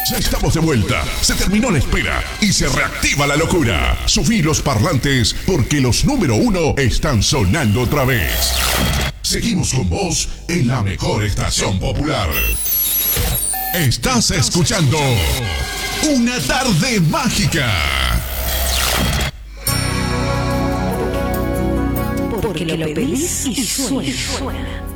Ya estamos de vuelta. Se terminó la espera y se reactiva la locura. Subí los parlantes porque los número uno están sonando otra vez. Seguimos con vos en la mejor estación popular. Estás escuchando Una Tarde Mágica. Porque lo pedís y suena.